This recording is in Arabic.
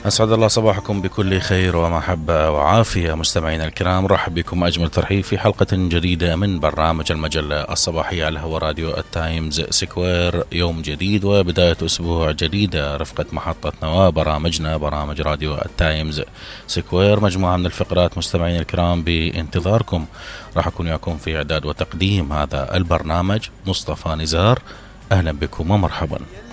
أسعد الله صباحكم بكل خير ومحبة وعافية مستمعينا الكرام. رحب بكم أجمل ترحيب في حلقة جديدة من برنامج المجلة الصباحية على هوا راديو التايمز سكوير. يوم جديد وبداية أسبوع جديدة رفقة محطتنا وبرامجنا برامج راديو التايمز سكوير. مجموعة من الفقرات مستمعينا الكرام بانتظاركم. راح أكون وياكم في إعداد وتقديم هذا البرنامج مصطفى نزار. أهلا بكم ومرحبا.